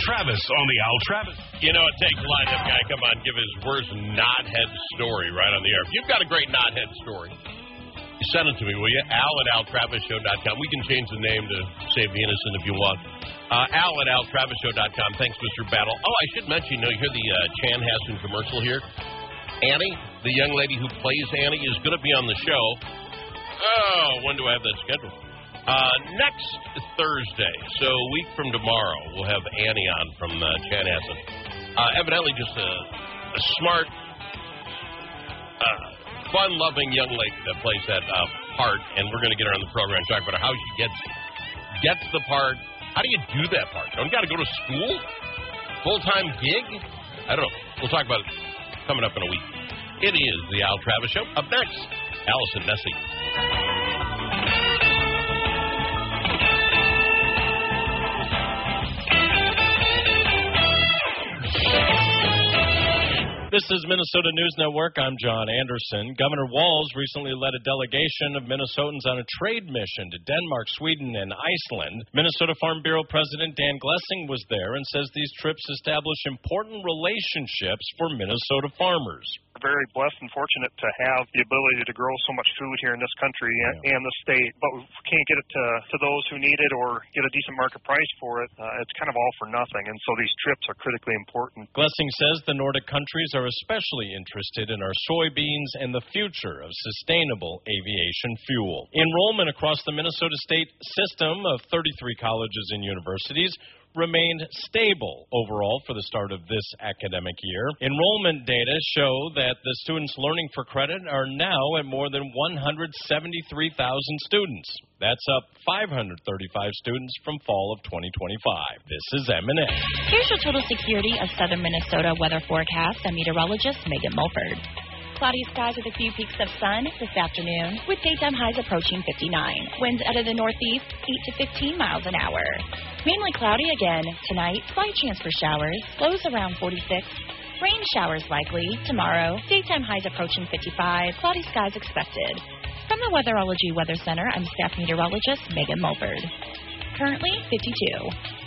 Travis on the Al Travis. You know, it takes a lot to have a guy come on and give his worst knothead story right on the air. If you've got a great knothead story, send it to me, will you? Al@AlTravisShow.com. We can change the name to save the innocent if you want. Al@AlTravisShow.com. Thanks, Mr. Battle. Oh, I should mention, you hear the Chanhassen commercial here? Annie, the young lady who plays Annie, is going to be on the show. Oh, when do I have that scheduled? Next Thursday, so a week from tomorrow, we'll have Annie on from Chanhassen. Evidently just a smart, fun-loving young lady that plays that part, and we're going to get her on the program and talk about how she gets the part. How do you do that part? Don't you got to go to school? Full-time gig? I don't know. We'll talk about it coming up in a week. It is the Al Travis Show. Up next, Allison Nessie. This is Minnesota News Network. I'm John Anderson. Governor Walz recently led a delegation of Minnesotans on a trade mission to Denmark, Sweden, and Iceland. Minnesota Farm Bureau President Dan Glessing was there and says these trips establish important relationships for Minnesota farmers. We're very blessed and fortunate to have the ability to grow so much food here in this country and the state, but we can't get it to those who need it or get a decent market price for it. It's kind of all for nothing, and so these trips are critically important. Glessing says the Nordic countries are especially interested in our soybeans and the future of sustainable aviation fuel. Enrollment across the Minnesota state system of 33 colleges and universities remained stable overall for the start of this academic year. Enrollment data show that the students learning for credit are now at more than 173,000 students. That's up 535 students from fall of 2025. This is M&A. Here's your total security of southern Minnesota weather forecast. I'm meteorologist Megan Mulford. Cloudy skies with a few peaks of sun this afternoon, with daytime highs approaching 59. Winds out of the northeast, 8 to 15 miles an hour. Mainly cloudy again tonight, slight chance for showers, lows around 46. Rain showers likely tomorrow, daytime highs approaching 55, cloudy skies expected. From the Weatherology Weather Center, I'm staff meteorologist Megan Mulford. Currently 52.